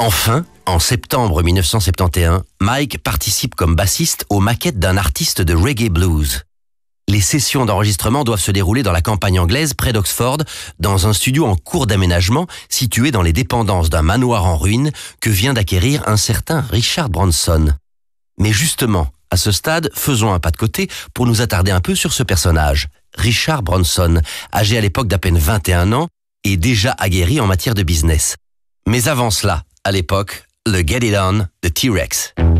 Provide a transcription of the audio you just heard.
Enfin, en septembre 1971, Mike participe comme bassiste aux maquettes d'un artiste de reggae blues. Les sessions d'enregistrement doivent se dérouler dans la campagne anglaise près d'Oxford, dans un studio en cours d'aménagement situé dans les dépendances d'un manoir en ruine que vient d'acquérir un certain Richard Branson. Mais justement, à ce stade, faisons un pas de côté pour nous attarder un peu sur ce personnage, Richard Branson, âgé à l'époque d'à peine 21 ans et déjà aguerri en matière de business. Mais avant cela, à l'époque, le Get It On de T-Rex.